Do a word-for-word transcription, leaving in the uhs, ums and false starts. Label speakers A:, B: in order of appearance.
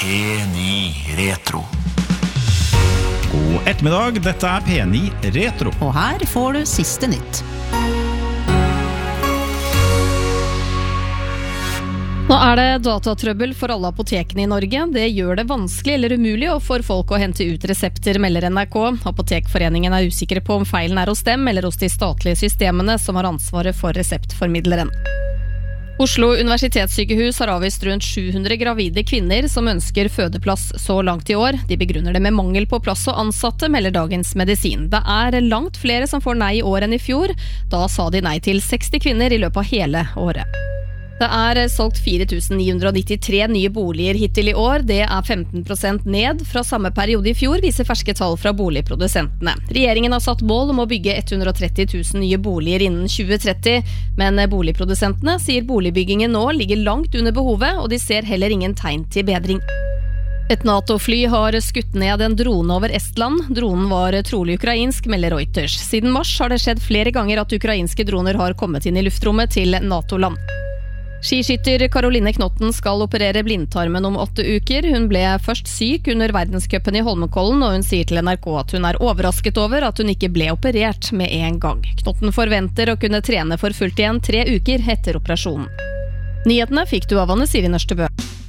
A: P ni Retro.
B: God ettermiddag, dette er P ni Retro.
C: Og her får du siste nytt.
D: Nå er det datatrøbbel for alle apotekene i Norge. Det gjør det vanskelig eller umulig å få folk å hente ut resepter, melder N R K. Apotekforeningen er usikre på om feilen er hos dem eller hos de statlige systemene som har ansvaret for reseptformidleren. Oslo universitetssykehus har avvist rundt sju hundre gravide kvinner som ønsker fødeplass så langt i år. De begrunner det med mangel på plass og ansatte, melder Dagens Medisin. Det er langt flere som får nei i år enn i fjor. Da sa de nei til seksti kvinner i løpet av hele året. Det er solgt fire tusen ni hundre nittitre nye boliger hittil i år. Det er femten prosent ned fra samme periode i fjor, viser ferske tall fra boligprodusentene. Regjeringen har satt mål om å bygge hundre og tretti tusen nye boliger innen tjue tretti, men boligprodusentene sier boligbyggingen nå ligger langt under behovet, og de ser heller ingen tegn til bedring. Et NATO-fly har skutt ned en drone over Estland. Dronen var trolig ukrainsk, melder Reuters. Siden mars har det skjedd flere ganger at ukrainske droner har kommet inn i luftrommet til NATO-land. Skiskytter Caroline Knotten skal operere blindtarmen om åtte uker. Hun ble først syk under verdenscupen i Holmenkollen, og hun sier til N R K at hun er overrasket over at hun ikke ble operert med en gang. Knotten forventer å kunne trene for fullt igjen tre uker etter operasjonen. Nyhetene fikk du av Anne Siri Nørstebø.